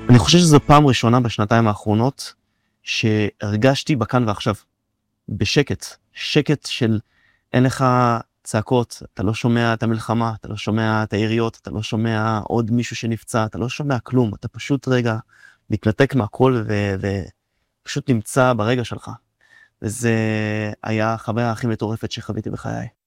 אני חושב שזו פעם ראשונה בשנתיים האחרונות שהרגשתי בכאן ועכשיו, בשקט, שקט של אין לך צעקות, אתה לא שומע את המלחמה, אתה לא שומע את היריות, אתה לא שומע עוד מישהו שנפצע, אתה לא שומע כלום, אתה פשוט רגע מתנתק מהכל ופשוט נמצא ברגע שלך. וזה היה החוויה הכי מטורפת שחוויתי בחיי.